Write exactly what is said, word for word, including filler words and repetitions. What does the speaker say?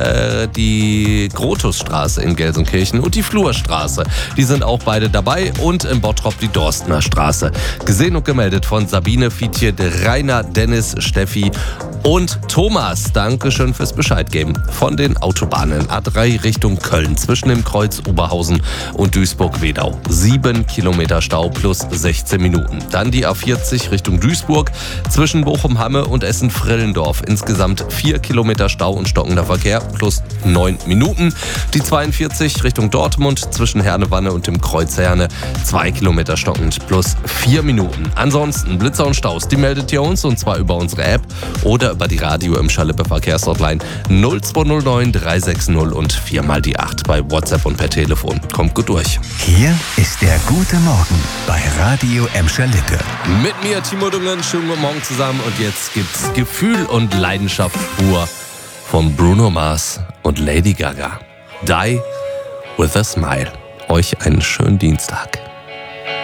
äh, die Grotusstraße in Gelsenkirchen und die Flurstraße. Die sind auch beide dabei und in Bottrop die Dorstener Straße. Gesehen und gemeldet von Sabine, Fietje, Rainer, Dennis, Steffi und Thomas. Dankeschön fürs Bescheid geben. Von den Autobahnen A drei Richtung Köln zwischen dem Kreuz Oberhausen und Duisburg-Wedau. Sieben Kilometer Stau plus sechzehn Minuten. Dann die A vierzig Richtung Duisburg zwischen Bochum-Hamme und Essen-Frillendorf. Insgesamt vier Kilometer Stau und stockender Verkehr plus neun Minuten. Die zweiundvierzig Richtung Dortmund zwischen Herne-Wanne und dem Kreuz Herne. zwei Kilometer stockend plus vier Minuten. Ansonsten Blitzer und Staus, die meldet ihr uns und zwar über unsere App oder über die Radio im Schalippe Verkehrshotline null zwei null neun drei sechs null und vier mal die acht bei WhatsApp und per Telefon. Kommt gut durch. Hier ist der gute Morgen bei Radio Emscher Lippe. Mit mir Timo Dungen, schönen guten Morgen zusammen und jetzt gibt's Gefühl und Leidenschaft pur von Bruno Mars und Lady Gaga. Die with a Smile. Euch einen schönen Dienstag.